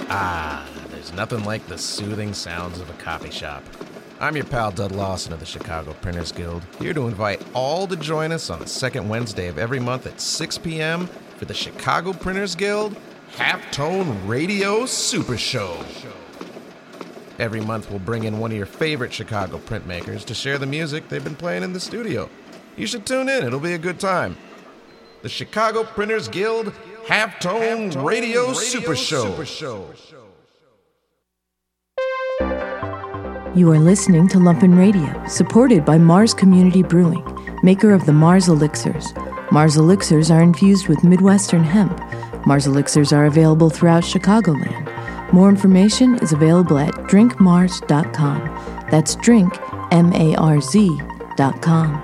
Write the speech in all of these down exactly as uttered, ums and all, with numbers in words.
Ah, there's nothing like the soothing sounds of a coffee shop. I'm your pal Dud Lawson of the Chicago Printers Guild, here to invite all to join us on the second Wednesday of every month at six p.m. for the Chicago Printers Guild Halftone Radio Super Show. Every month we'll bring in one of your favorite Chicago printmakers to share the music they've been playing in the studio. You should tune in, it'll be a good time. The Chicago Printers Guild Halftone, Halftone Radio, Radio Super, Show. Super Show. You are listening to Lumpen Radio, supported by Mars Community Brewing, maker of the Mars Elixirs. Mars Elixirs are infused with Midwestern hemp. Mars Elixirs are available throughout Chicagoland. More information is available at drink mars dot com. That's drink, M A R Z, dot com.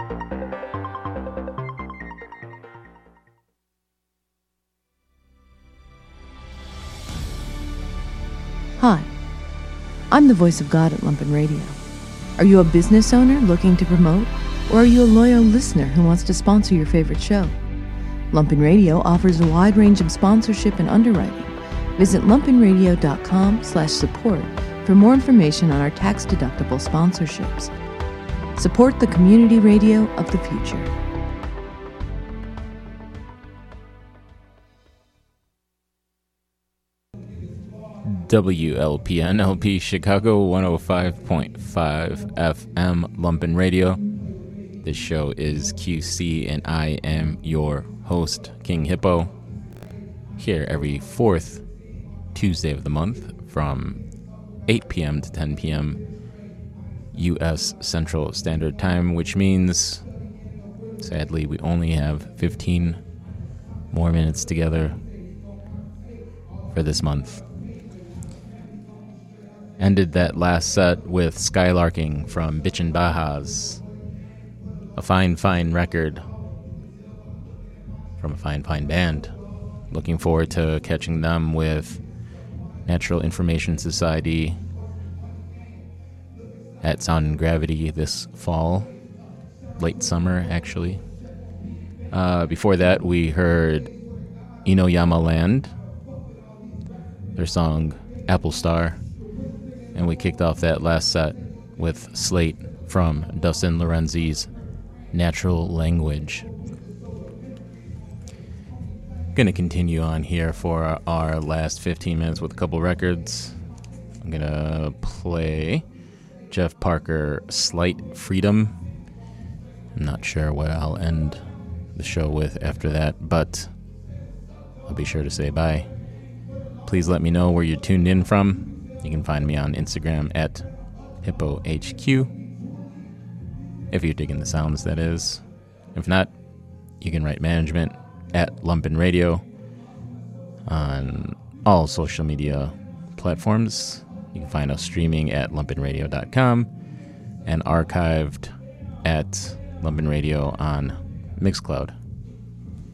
Hi, I'm the voice of God at Lumpen Radio. Are you a business owner looking to promote, or are you a loyal listener who wants to sponsor your favorite show? Lumpen Radio offers a wide range of sponsorship and underwriting. Visit lumpenradio dot com slash support for more information on our tax-deductible sponsorships. Support the community radio of the future. W L P N L P Chicago one oh five point five F M Lumpen Radio. This show is Q C and I am your host, King Hippo. Here every fourth Tuesday of the month from eight p.m. to ten p.m. U S Central Standard Time, which means, sadly, we only have fifteen more minutes together for this month. Ended that last set with Skylarking from Bitchin' Bajas. A fine, fine record from a fine, fine band. Looking forward to catching them with Natural Information Society at Sound and Gravity this fall. Late summer, actually. Uh, before that, we heard Inoyama Land, their song Apple Star. And we kicked off that last set with Slate from Dustin Lorenzi's Natural Language. Gonna continue on here for our last fifteen minutes with a couple records. I'm gonna play Jeff Parker, Slight Freedom. I'm not sure what I'll end the show with after that, but I'll be sure to say bye. Please let me know where you're tuned in from. You can find me on Instagram at HippoHQ. If you're digging the sounds, that is. If not, you can write management at Lumpen Radio on all social media platforms. You can find us streaming at lumpen radio dot com and archived at Lumpen Radio on Mixcloud.